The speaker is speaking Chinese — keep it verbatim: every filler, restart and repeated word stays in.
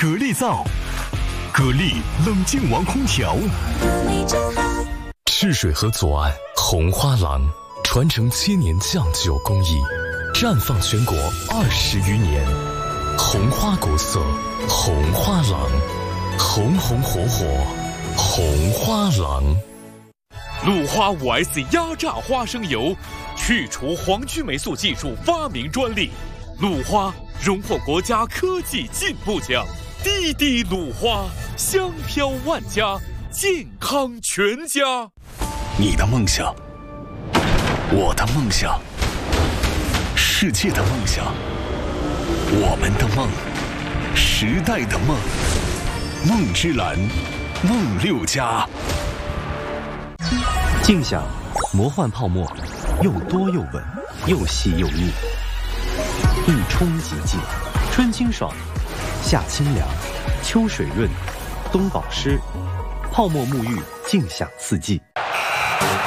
格力造，格力冷静王空调。赤水河左岸红花廊，传承千年酱酒工艺，绽放全国二十余年。红花国色，红花廊，红红火火，红花廊。 鲁花 五 S 压榨花生油，去除黄曲霉素技术发明专利。鲁花荣获国家科技进步奖。滴滴鲁花，香飘万家，健康全家。 你的梦想，我的梦想，世界的梦想，我们的梦，时代的梦。梦之蓝，梦六家。 静享魔幻泡沫，又多又稳，又细又密，一冲即净，春清爽，夏清凉，秋水润，冬保湿，泡沫沐浴，静享四季。